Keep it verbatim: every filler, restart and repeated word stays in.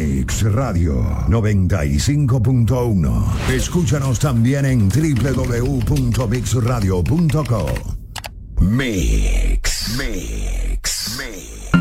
Mix Radio noventa y cinco punto uno. Escúchanos también en doble u doble u doble u punto mix radio punto com. Mix, Mix, Mix.